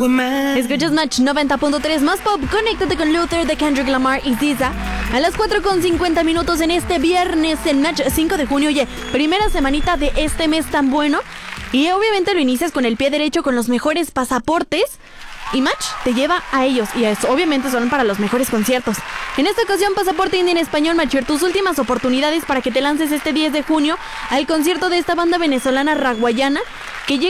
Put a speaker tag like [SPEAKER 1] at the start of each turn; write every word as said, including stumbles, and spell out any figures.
[SPEAKER 1] Escuchas Match noventa punto tres más pop. Conéctate con Luther de Kendrick Lamar y S Z A a las cuatro con cincuenta minutos en este viernes en Match cinco de junio. Oye, primera semanita de este mes tan bueno. Y obviamente lo inicias con el pie derecho con los mejores pasaportes. Y Match te lleva a ellos. Y es, obviamente son para los mejores conciertos. En esta ocasión, Pasaporte Indie en Español, Matcher, tus últimas oportunidades para que te lances este diez de junio al concierto de esta banda venezolana raguayana que llega